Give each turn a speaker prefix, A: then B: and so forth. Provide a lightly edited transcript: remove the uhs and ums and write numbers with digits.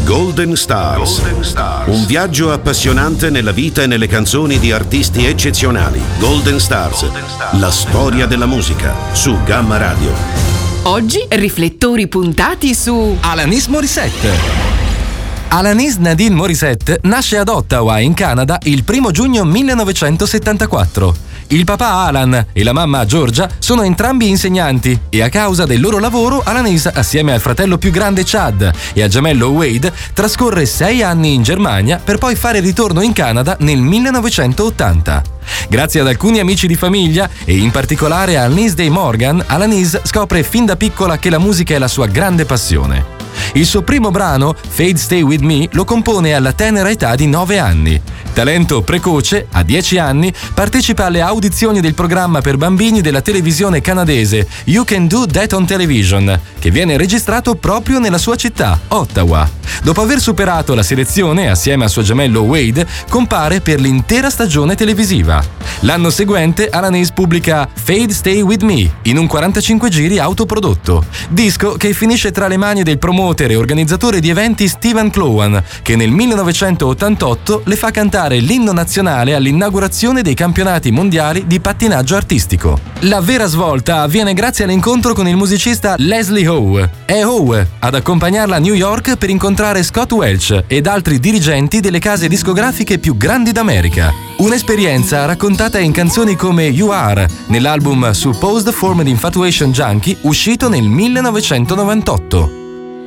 A: Golden Stars. Un viaggio appassionante nella vita e nelle canzoni di artisti eccezionali. Golden Stars. La storia della musica su Gamma Radio.
B: Oggi riflettori puntati su
C: Alanis Morissette. Alanis Nadine Morissette nasce ad Ottawa, in Canada, il 1 giugno 1974. Il papà Alan e la mamma Georgia sono entrambi insegnanti e a causa del loro lavoro Alanis, assieme al fratello più grande Chad e al gemello Wade, trascorre 6 anni in Germania per poi fare ritorno in Canada nel 1980. Grazie ad alcuni amici di famiglia e in particolare a Lindsay Morgan, Alanis scopre fin da piccola che la musica è la sua grande passione. Il suo primo brano, Fade Stay With Me, lo compone alla tenera età di 9 anni. Talento precoce, a 10 anni, partecipa alle audizioni del programma per bambini della televisione canadese You Can Do That on Television, che viene registrato proprio nella sua città, Ottawa. Dopo aver superato la selezione, assieme al suo gemello Wade, compare per l'intera stagione televisiva. L'anno seguente, Alanis pubblica Fade Stay With Me in un 45 giri autoprodotto, disco che finisce tra le mani del promoter e organizzatore di eventi Steven Clowan, che nel 1988 le fa cantare l'inno nazionale all'inaugurazione dei campionati mondiali di pattinaggio artistico. La vera svolta avviene grazie all'incontro con il musicista Leslie Howe. È Howe ad accompagnarla a New York per incontrare Scott Welch ed altri dirigenti delle case discografiche più grandi d'America. Un'esperienza raccontata in canzoni come You Are, nell'album Supposed Formed Infatuation Junkie, uscito nel 1998.